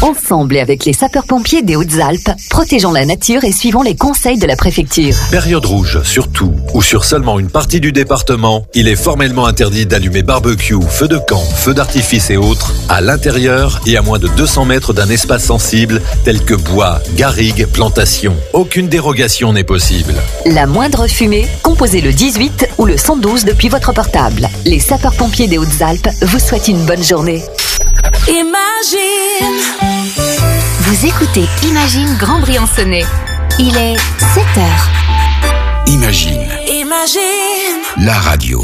Ensemble et avec les sapeurs-pompiers des Hautes-Alpes, protégeons la nature et suivons les conseils de la préfecture. Période rouge, sur tout ou sur seulement une partie du département, il est formellement interdit d'allumer barbecue, feux de camp, feux d'artifice et autres à l'intérieur et à moins de 200 mètres d'un espace sensible tel que bois, garrigues, plantations. Aucune dérogation n'est possible. La moindre fumée, composez le 18 ou le 112 depuis votre portable. Les sapeurs-pompiers des Hautes-Alpes vous souhaitent une bonne journée. Imagine. Vous écoutez Imagine Grand Briançonnais. Il est 7h. Imagine. La radio.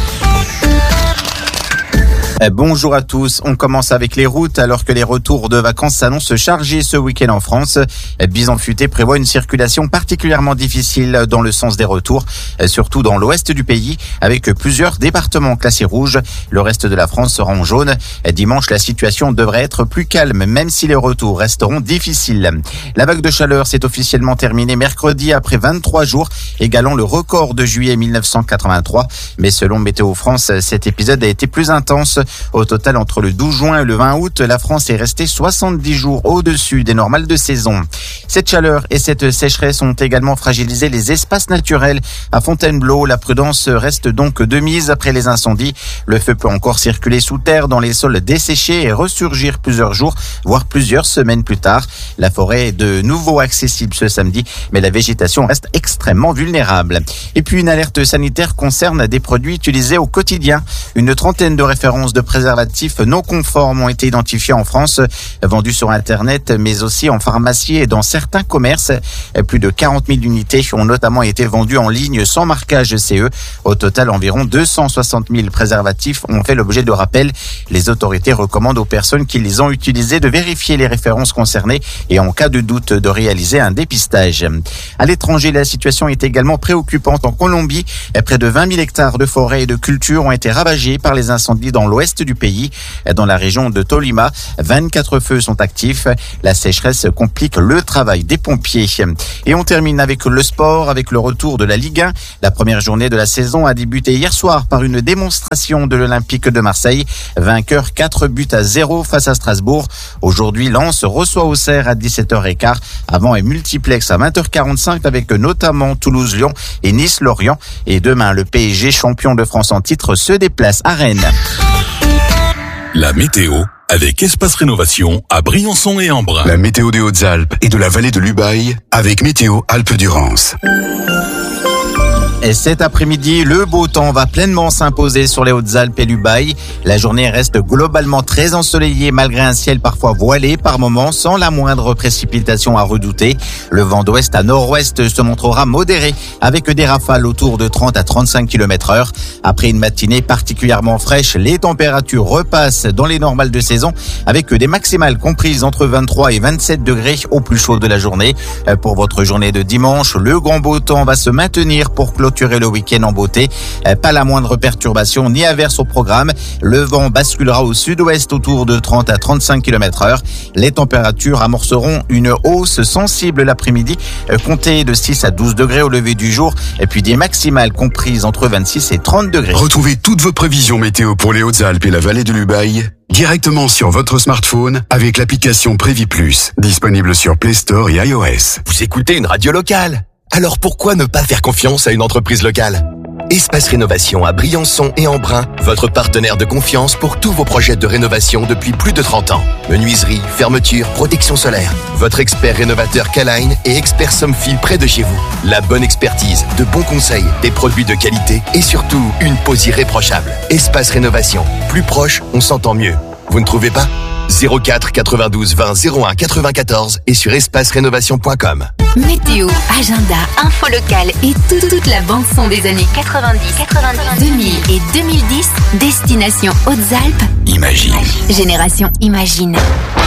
Bonjour à tous, on commence avec les routes alors que les retours de vacances s'annoncent chargés ce week-end en France. Bison Futé prévoit une circulation particulièrement difficile dans le sens des retours, surtout dans l'ouest du pays, avec plusieurs départements classés rouges. Le reste de la France sera en jaune. Dimanche, la situation devrait être plus calme, même si les retours resteront difficiles. La vague de chaleur s'est officiellement terminée mercredi après 23 jours, égalant le record de juillet 1983. Mais selon Météo France, cet épisode a été plus intense. Au total, entre le 12 juin et le 20 août, la France est restée 70 jours au-dessus des normales de saison. Cette chaleur et cette sécheresse ont également fragilisé les espaces naturels. À Fontainebleau, la prudence reste donc de mise après les incendies. Le feu peut encore circuler sous terre dans les sols desséchés et ressurgir plusieurs jours, voire plusieurs semaines plus tard. La forêt est de nouveau accessible ce samedi, mais la végétation reste extrêmement vulnérable. Et puis une alerte sanitaire concerne des produits utilisés au quotidien. Une trentaine de références de préservatifs non conformes ont été identifiés en France, vendus sur Internet, mais aussi en pharmacie et dans certains commerces. Plus de 40 000 unités ont notamment été vendues en ligne sans marquage CE. Au total, environ 260 000 préservatifs ont fait l'objet de rappels. Les autorités recommandent aux personnes qui les ont utilisés de vérifier les références concernées et en cas de doute de réaliser un dépistage. À l'étranger, la situation est également préoccupante en Colombie. Près de 20 000 hectares de forêts et de cultures ont été ravagés par les incendies dans l'ouest du pays. Dans la région de Tolima, 24 feux sont actifs. La sécheresse complique le travail des pompiers. Et on termine avec le sport, avec le retour de la Ligue 1. La première journée de la saison a débuté hier soir par une démonstration de l'Olympique de Marseille. Vainqueur 4-0 face à Strasbourg. Aujourd'hui, Lens reçoit Auxerre à 17h15. Avant un multiplex à 20h45 avec notamment Toulouse-Lyon et Nice-Lorient. Et demain, le PSG, champion de France en titre, se déplace à Rennes. La météo avec Espace Rénovation à Briançon et Embrun. La météo des Hautes-Alpes et de la vallée de l'Ubaye avec Météo Alpes-Durance. Et cet après-midi, le beau temps va pleinement s'imposer sur les Hautes-Alpes et l'Ubaye. La journée reste globalement très ensoleillée malgré un ciel parfois voilé par moments sans la moindre précipitation à redouter. Le vent d'ouest à nord-ouest se montrera modéré avec des rafales autour de 30 à 35 km/h. Après une matinée particulièrement fraîche, les températures repassent dans les normales de saison avec des maximales comprises entre 23 et 27 degrés au plus chaud de la journée. Pour votre journée de dimanche, le grand beau temps va se maintenir pour clôturer le week-end en beauté. Pas la moindre perturbation ni averse au programme. Le vent basculera au sud-ouest autour de 30 à 35 km/h. Les températures amorceront une hausse sensible l'après-midi, comptez de 6 à 12 degrés au lever du jour, et puis des maximales comprises entre 26 et 30 degrés. Retrouvez toutes vos prévisions météo pour les Hautes-Alpes et la vallée de l'Ubaye directement sur votre smartphone avec l'application Prévis Plus, disponible sur Play Store et iOS. Vous écoutez une radio locale? Alors pourquoi ne pas faire confiance à une entreprise locale? Espace Rénovation à Briançon et Embrun, votre partenaire de confiance pour tous vos projets de rénovation depuis plus de 30 ans. Menuiserie, fermeture, protection solaire. Votre expert rénovateur K-Line et expert Somfy près de chez vous. La bonne expertise, de bons conseils, des produits de qualité et surtout une pose irréprochable. Espace Rénovation. Plus proche, on s'entend mieux. Vous ne trouvez pas? 04 92 20 01 94 et sur espacerénovation.com. Météo, agenda, info locale et toute la bande-son des années 90, 2000 et 2010. Destination Hautes-Alpes. Imagine. Génération Imagine.